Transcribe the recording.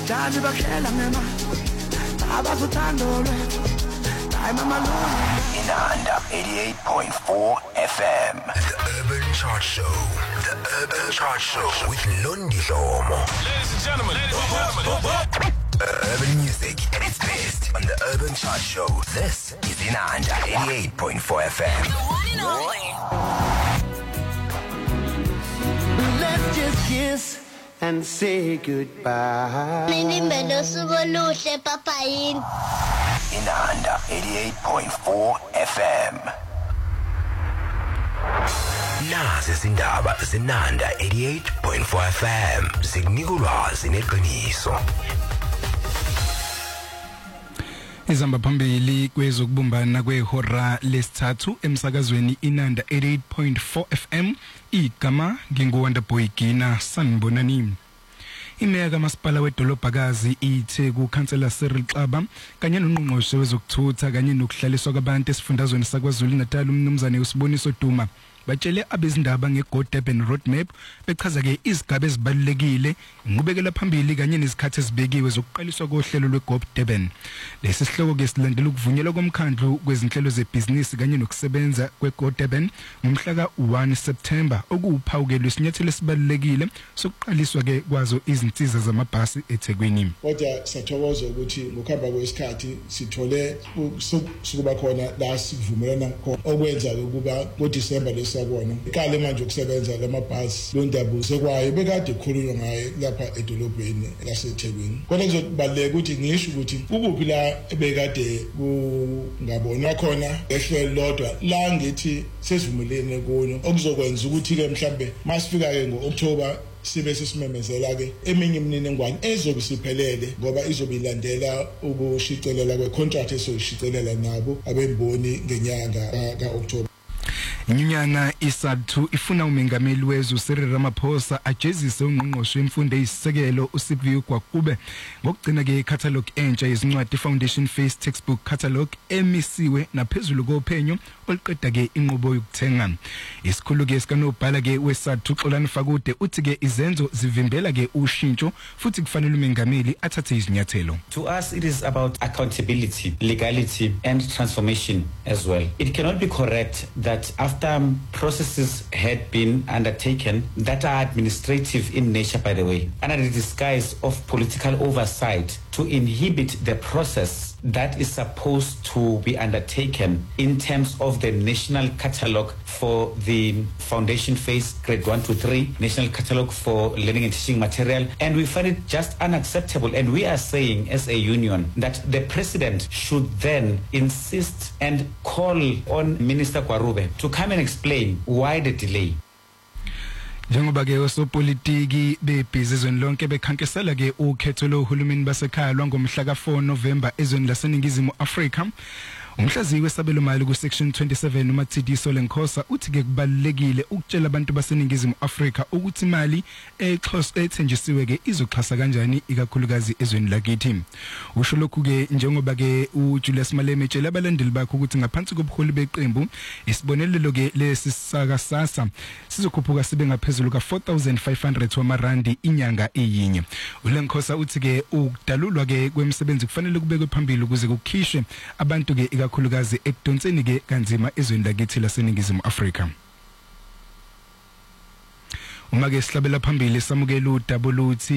Jani bakhela ngema abazothanda lwethu hayi mama lo Inanda 88.4 FM. The Urban Chart Show. The Urban Chart Show with Londi Lomo. Ladies and gentlemen. Urban music at its best on the Urban Chart Show. This is Inanda 88.4 FM. The one and only. Let's just kiss and say goodbye. Minimelo suboluhle papayin. Inanda 88.4 FM. Nazi izindaba zinanda 88.4 FM. Zikunika ulwazi neqiniso. Izamba phambili kwezokubumbana kwehora lesithathu emsakazweni Inanda 88.4 FM. Igama nginguWonderboy Gina Sanibonani. Imeya kaMasipala wedolobhakazi ithe kuKhansela Cyril Xaba kanye noNgqongqoshe wezokuthutha kanye nokuhlaliswa kwabantu esifundazweni saKwaZulu Natal umnumzane uSiboniso Duma batshele abezindaba ngeGo Durban Roadmap bechaza ke izigaba ezibalulekile inqubekela phambili kanye nezikhathi ezibekiwe zokuqaliswa kohlelo lweGo Durban. Lesi sihloko ke silandela ukuvunyelwa komkhandlu kwezinhlelo zebhizinisi kanye nokusebenza kweGo Durban ngomhla ka-1 September okuwuphawu ke lwesinyathelo esibalulekile sokuqaliswa ke kwazo izinsiza zamabhasi eThekwini. Kodwa sathokoza ukuthi ngokuhamba kwesikhathi sithole sukuba khona la sivumelana khona okwenza ukuba ngoDisemba lesakona ikale manje ukusebenza lamabhasi lo ndaba sekwaye bekade khulunywa ngaye lapha edolobheni laseThekwini. Kodwa kuzobaleka ukuthi ngisho ukuthi ukuphi la ebekade kungabonwa khona ehlelo lodwa la ngithi sesivumelene kuno okuzokwenza ukuthi ke mhlambe masifika ke ngoOctober sibe sesimemezela ke eminye imininingwane ezobe siphelele ngoba izobe ilandela ukushicelela kwecontract esoyishicelela nabo abemboni ngenyanga kaOctober. Inyunyana isathu ifuna umengameli wezwe Cyril Ramaphosa ajezise ungqongqoshe wemfundo eyisisekelo uSiphiwe Gwakube ngokugcina ke catalog entsha yezincwadi Foundation Face Textbook Catalog emisiwe naphezulu kophenyo oliqeda ke inqubo yokuthenga. Isikhulu ke sikanobhala ke wesathu Xolani Fakude uthi ke izenzo zivimbela ke ushintsho futhi kufanele umengameli athathe izinyathelo. To us it is about accountability, legality and transformation as well. It cannot be correct that after processes had been undertaken that are administrative in nature, by the way, under the disguise of political oversight, to inhibit the process that is supposed to be undertaken in terms of the national catalogue for the foundation phase grade 1 to 3, national catalogue for learning and teaching material, and we find it just unacceptable. And we are saying as a union that the president should then insist and call on Minister Gwarube to come and explain why the delay. Njengoba ke osopolitiki bebhizi ezweni lonke bekhankesela ke ukhetho lohulumeni basekhaya lwangomhla ka4 November ezweni laseningizimu Afrika. Umhlaziyi wesabelo mali ku section 27 uMathidi Solenkosa uthi ke kubalekile ukutshela abantu baseningizimu Afrika ukuthi imali ethenjisiwe ke izoxhasa kanjani ikakhulukazi ezweni lakithi. Usho lokhu ke njengoba ke uJulius Maleme etshela abalandeli bakhe ukuthi ngaphansi kobuholi beqembu isibonelelo ke lesisaka sasa sizokhuphuka sibe ngaphezulu ka4,500 wamarandi inyanga eyinye. uLenkosa uthi ke ukudalulwa ke kwemisebenzi kufanele kubekwe phambili ukuze kukhishwe abantu ke ikakhulukazi ekudonseni ke kanzima ezweni lakithi laseningizimu Afrika. Uma ke sihlabela phambili samukela uDabuluthi